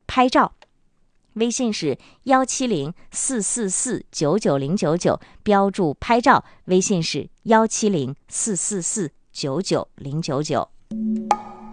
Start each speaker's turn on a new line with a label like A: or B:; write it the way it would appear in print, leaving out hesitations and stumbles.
A: 拍照。微信是170-444-99099，标注拍照，微信是170-444-99099。